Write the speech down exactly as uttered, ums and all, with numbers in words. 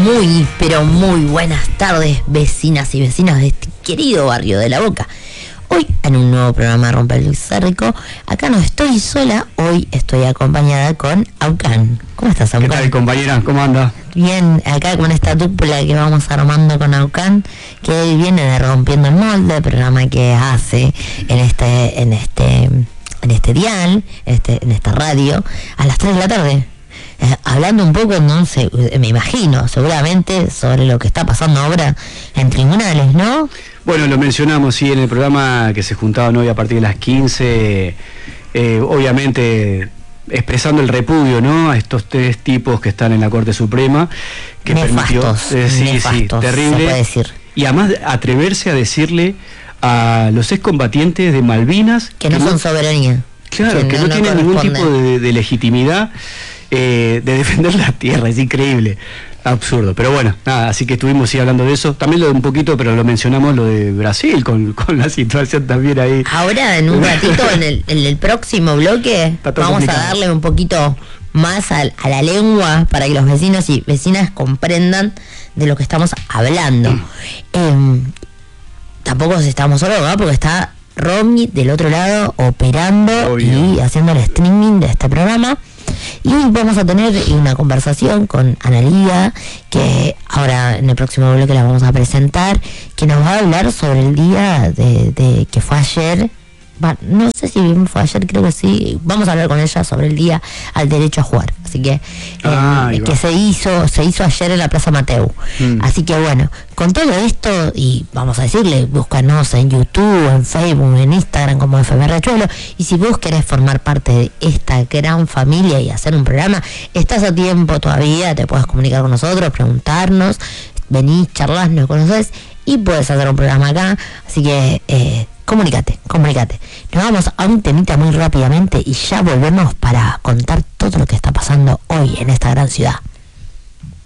Muy, pero muy buenas tardes, vecinas y vecinos de este querido barrio de La Boca. Hoy en un nuevo programa de Romper el Cerco. Acá no estoy sola, hoy estoy acompañada con Aucan. ¿Cómo estás, Aucan? ¿Qué tal, compañera? ¿Cómo anda? Bien, acá con esta dupla que vamos armando con Aucan, que hoy viene de Rompiendo el Molde, programa que hace en este, en este, en este dial, este, en esta radio, a las tres de la tarde. Eh, hablando un poco, no sé, me imagino, seguramente, sobre lo que está pasando ahora en tribunales, ¿no? Bueno, lo mencionamos, sí, en el programa que se juntaban hoy a partir de las quince, eh, obviamente expresando el repudio, ¿no?, a estos tres tipos que están en la Corte Suprema, que nefastos, permitió, eh, sí, nefastos, sí, terrible, se puede decir. Y además atreverse a decirle a los excombatientes de Malvinas que no, que no son soberanía. Claro, que, que no, no tienen ningún tipo de, de legitimidad eh, de defender la tierra, es increíble. Absurdo, pero bueno, nada, así que estuvimos sí hablando de eso, también lo de un poquito, pero lo mencionamos lo de Brasil, con, con la situación también ahí. Ahora, en un ratito, en el, en el próximo bloque, vamos complicado. a darle un poquito más a, a la lengua para que los vecinos y vecinas comprendan de lo que estamos hablando. Mm. Eh, tampoco estamos solos, ¿no? Porque está Romy del otro lado operando Obvio. y haciendo el streaming de este programa. Y hoy vamos a tener una conversación con Analía, que ahora en el próximo bloque la vamos a presentar, que nos va a hablar sobre el día de, de que fue ayer. Va, no sé si bien fue ayer, creo que sí. Vamos a hablar con ella sobre el día al derecho a jugar. Así que ah, eh, que se hizo se hizo ayer en la Plaza Mateu. Mm. Así que bueno, con todo esto, y vamos a decirle, búscanos en YouTube, en Facebook, en Instagram como F M Riachuelo. Y si vos querés formar parte de esta gran familia y hacer un programa, estás a tiempo todavía, te puedes comunicar con nosotros, preguntarnos, venís, charlás, nos conoces y puedes hacer un programa acá. Así que eh, comunícate, comunícate. Nos vamos a un temita muy rápidamente y ya volvemos para contar todo lo que está pasando hoy en esta gran ciudad.